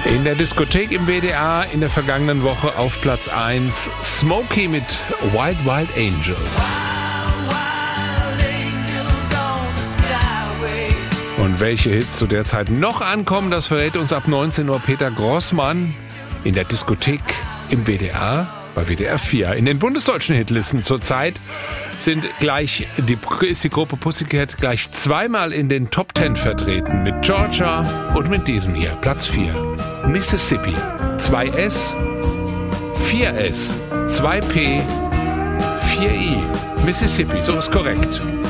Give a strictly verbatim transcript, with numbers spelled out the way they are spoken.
In der Diskothek im W D R in der vergangenen Woche auf Platz eins Smokey mit Wild Wild Angels. Und welche Hits zu der Zeit noch ankommen, das verrät uns ab neunzehn Uhr Peter Grossmann in der Diskothek im W D R bei W D R vier. In den bundesdeutschen Hitlisten zurzeit sind gleich die, ist die Gruppe Pussycat gleich zweimal in den Top Ten vertreten mit Georgia und mit diesem hier, Platz vier. Mississippi, zwei S, vier S, zwei P, vier I. Mississippi, so ist korrekt.